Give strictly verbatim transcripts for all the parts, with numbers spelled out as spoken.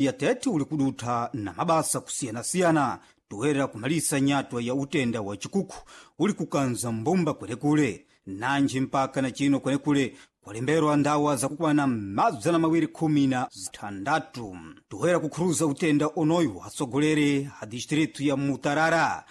yatete uli kudutha na mabasa kusiyana-siyana toera kumalisa nyatwa ya utenda wa chikuku uli kukanza mbumba kwenekule nanji mpaka na chino kwenekule kwalemberwa ndawa za kukwana mazana mawiri kumi na zitandatu toera kukhuruza utenda onoyu asogolere a distritu ya Mutarara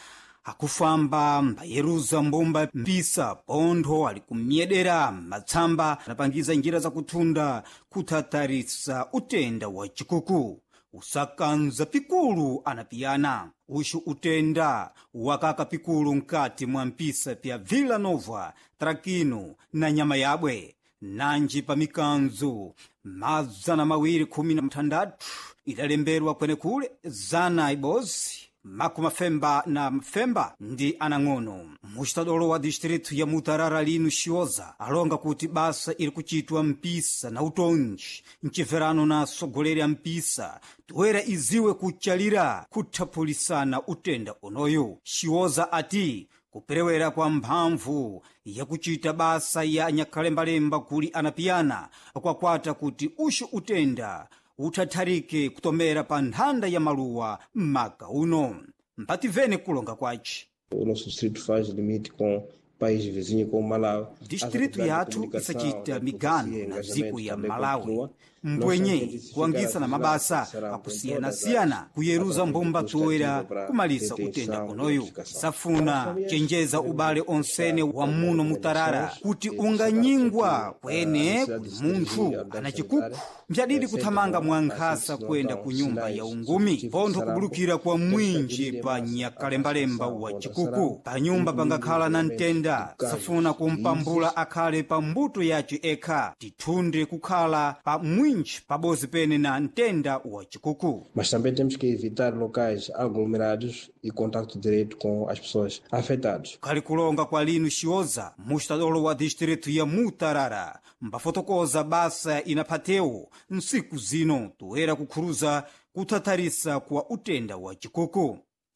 akufamba mbayeruza mbumba mpisa pontho ali kumyedera matsamba anapangiza njira za kutunda kuthatarisa utenda wa chikuku usakanza pikulu anapiyana ushu utenda wakaka pikulu nkati mwa mpisa pya Vila Nova, Trakino na nyama yabwe nanji pa mikanzu mazana mawiri kumi na mtandatu idalemberwa kwenekule zana ibozi makumi femba na mfemba ndi anang'ono muxitadolo wa distritu ya Mutarara lino Xioza alonga kuti basa ili kuchitwa mpisa na utonji mchiverano na sogoleri a mpisa toera iziwe kuchalira kuthapulisana utenda onoyo. Xioza ati kuperewera kwa mphamvu ya kuchita basa ya nyakalembalemba kuli anapiyana kwakwata kuti ushu utenda uthatharike kutomera pa nthanda ya maluwa maka uno. Mpativene kulonga kwaci. O nosso distrito faz limite com país vizinho com Malawi. Distritu yathu isachita migano na dziko ya Malawi mbwenye kuangisa na mabasa akusiyana-siyana kuyeruza mbumba toera kumalisa utenda onoyu. Safuna chenjeza ubale onsene wa muno Mutarara kuti unganyingwa kwene kuli munthu anachikuku mjadidi kuthamanga mwankhasa kwenda ku nyumba ya ungumi pontho kubulukira kwa mwinji pa nyakalembalemba wa chikuku pa nyumba pangakhala na ntenda. Safuna kumpambula akhale pa mbuto yace ekha tithunde kukhala pa mwinji pabozi pene na ntenda wa chikuku. Mas também temos que evitar locais aglomerados e contato direto com as pessoas afetadas. Kali kulonga kwa lino Xioza muxitadolo wa distritu ya Mutarara mbafotokoza basa inaphateo nsiku zino toera kukhuruza kuthatharisa kwa utenda wa chikuku.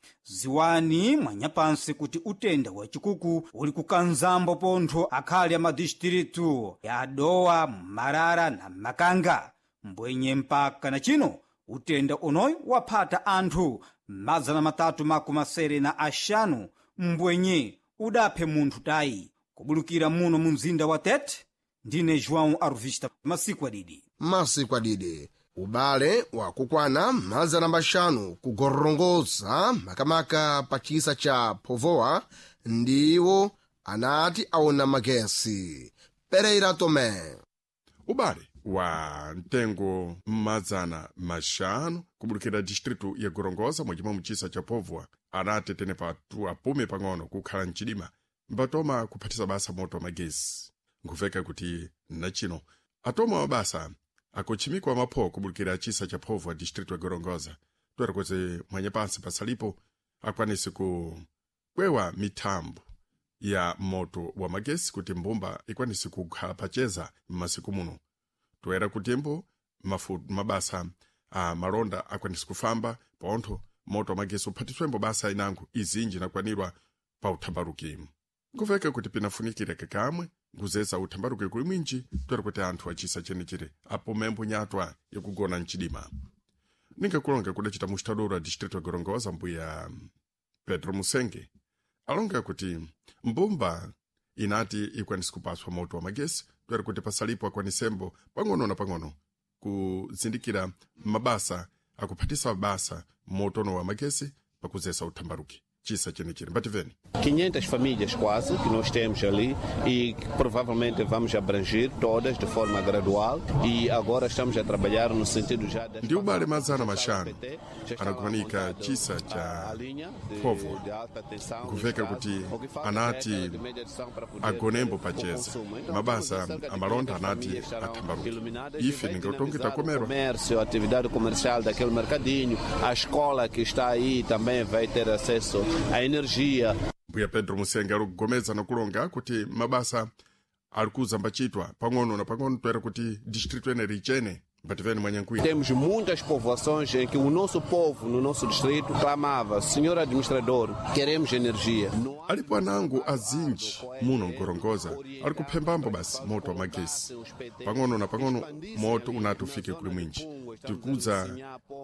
Ziwani mwanyapansi kuti utenda wa chikuku uli kukanzambo pontho akhali a madistritu ya Adowa, Marara na Makanga mbwenye mpaka na chino utenda onoyu waphata anthu mazana matatu makumi asere na axanu mbwenye udaphe munthu tayi kubulukira muno mu mzinda wa Tete. Ndine João Aruvista masiku adidi masiku adidi ubale wa kukwana mazana maxanu kugorongoza makamaka pachisa cha Povoa ndiwo anati aona magesi. Pereira Tome. Ubale wa ntengo mazana maxanu kubulukira distritu ya Gorongosa mwajima mchisa cha Povoa anati tene patu apume pang'ono kukhala mchidima mbatoma kuphatisa basa moto magesi nkuveka kuti nachino atoma wa basa akuchimikwa mapho kubulukira chisa cha Povoa distritu ya Gorongosa toera kuti mwanyapansi pasalipo akwanisi kukwewa mitambo ya moto wa magesi kuti mbumba ikwanisi kukhala pacheza m'masiku muno toera kutembo mafu mabasa a malonda akwanisi kufamba pontho moto wa magesi uphatiswembo basa inango izinji nakwanirwa pa uthambaruki kuveka kuti pinafunikire kakamwe nguzesa uthambaruki kuli mwinji toera kuti anthu achisa chenichire apo membo nyatwa yakugona mchidima. Ninga kulonga kudachita muxitadolo a distritu ya Gorongosa mbuya Pedro Musenge alonga kuti mbumba inati ikwanisi kupaswa moto wa magesi toera kuti pasalipo akwanisembo pang'ono na pang'ono kuzindikira mabasa akuphatisa basa moto wa magesi pakuzesa uthambaruki chisa chenichire. Mbativeni quinhentas famílias quase que nós temos ali e que provavelmente vamos abranger todas de forma gradual e agora estamos a trabalhar no sentido já de ndi ubale mazana maxanu anakumanika chisa cha Povoa kuveka kuti anati agonembo pacheza mabasa amalonda anati athambaruki ife ningatongeta komero comércio, a atividade comercial daquele mercadinho, a escola que está aí também vai ter acesso à energia. Mbuya Pedro Musenge alugomeza na kulonga kuti mabasa alikuza mbachitwa pang'ono na pang'ono toera kuti distritu ene richene. Mbativeni mwanyankuya. Temos muitas povoações em que o nosso povo no nosso distrito clamava: senhor administrador, queremos energia. Alipo anangu azinji muno Gorongosa alikupembambo basi moto wa magesi pang'ono na pang'ono moto unatufike kuli mwinji tikuza